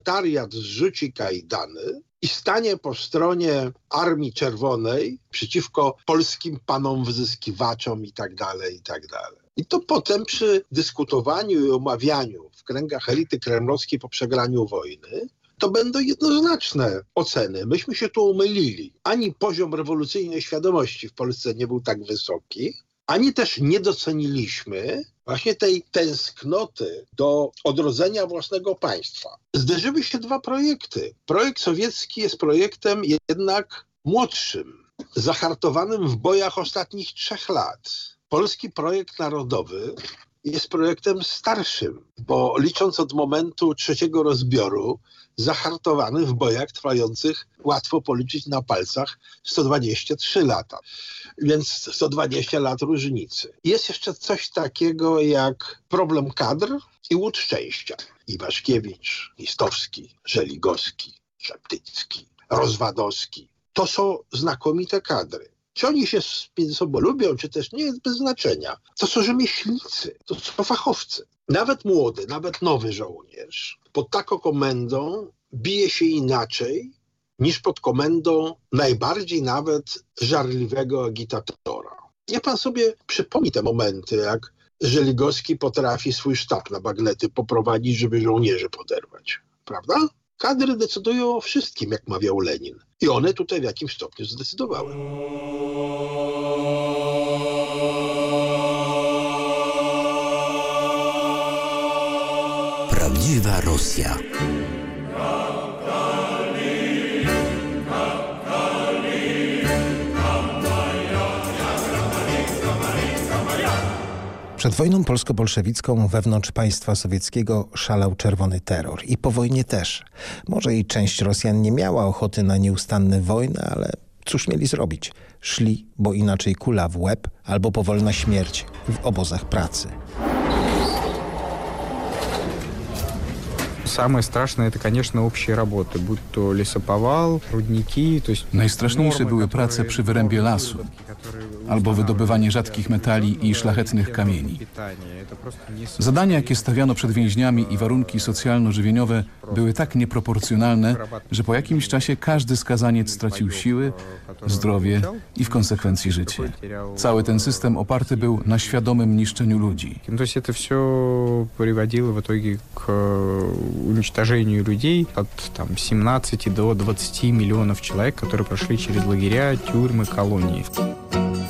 proletariat zrzuci kajdany i stanie po stronie Armii Czerwonej przeciwko polskim panom wyzyskiwaczom i tak dalej, i tak dalej. I to potem przy dyskutowaniu i omawianiu w kręgach elity kremlowskiej po przegraniu wojny to będą jednoznaczne oceny. Myśmy się tu umylili. Ani poziom rewolucyjnej świadomości w Polsce nie był tak wysoki, ani też nie doceniliśmy właśnie tej tęsknoty do odrodzenia własnego państwa. Zderzyły się dwa projekty. Projekt sowiecki jest projektem jednak młodszym, zahartowanym w bojach ostatnich 3 lat. Polski projekt narodowy jest projektem starszym, bo licząc od momentu trzeciego rozbioru, zahartowany w bojach trwających, łatwo policzyć na palcach, 123 lata. Więc 120 lat różnicy. Jest jeszcze coś takiego jak problem kadr i łód szczęścia. Iwaszkiewicz, Listowski, Żeligowski, Szeptycki, Rozwadowski. To są znakomite kadry. Czy oni się między sobą lubią, czy też nie, jest bez znaczenia. To są rzemieślnicy, to są fachowcy. Nawet młody, nawet nowy żołnierz pod taką komendą bije się inaczej niż pod komendą najbardziej nawet żarliwego agitatora. Niech pan sobie przypomni te momenty, jak Żeligowski potrafi swój sztab na bagnety poprowadzić, żeby żołnierzy poderwać. Prawda? Kadry decydują o wszystkim, jak mawiał Lenin. I one tutaj w jakimś stopniu zdecydowały. Prawdziwa Rosja. Przed wojną polsko-bolszewicką wewnątrz państwa sowieckiego szalał czerwony terror. I po wojnie też. Może i część Rosjan nie miała ochoty na nieustanne wojny, ale cóż mieli zrobić? Szli, bo inaczej kula w łeb albo powolna śmierć w obozach pracy. Самое страшное это, конечно, общие работы, будь то лесоповал, рудники, то есть... Najstraszniejsze były prace przy wyrębie lasu albo wydobywanie rzadkich metali i szlachetnych kamieni. Zadania, jakie stawiano przed więźniami i warunki socjalno-żywieniowe były tak nieproporcjonalne, że po jakimś czasie każdy skazaniec stracił siły, zdrowie i w konsekwencji życie. Cały ten system oparty był na świadomym niszczeniu ludzi. То есть это все приводило в итоге к уничтожению людей от 17 до 20 миллионов человек, которые прошли через лагеря, тюрьмы, колонии.